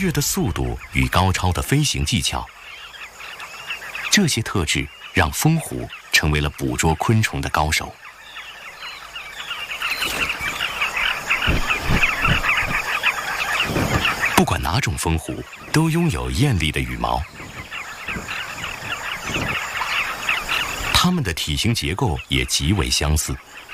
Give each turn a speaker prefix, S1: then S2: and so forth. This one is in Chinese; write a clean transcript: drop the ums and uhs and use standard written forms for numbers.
S1: 跃的速度与高超的飞行技巧，这些特质让蜂虎成为了捕捉昆虫的高手。不管哪种蜂虎，都拥有艳丽的羽毛，它们的体型结构也极为相似。